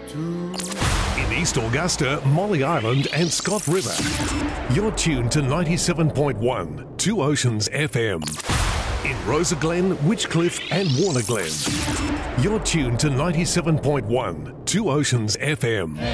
In East Augusta, Molly Island and Scott River. You're tuned to 97.1 Two Oceans FM. In Rosa Glen, Witchcliff and Warner Glen. You're tuned to 97.1 Two Oceans FM.